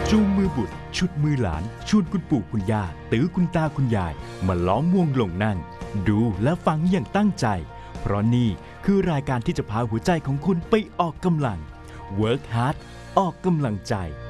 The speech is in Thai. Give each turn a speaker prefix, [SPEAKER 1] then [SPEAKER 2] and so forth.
[SPEAKER 1] จูงมือบุตรชุดมือหลานชวนคุณปู่คุณย่าตื้อคุณตาคุณยายมาล้อมวงลงนั่งดูและฟังอย่างตั้งใจเพราะนี่คือรายการที่จะพาหัวใจของคุณไปออกกำลัง Work Hard ออกกำลังใจ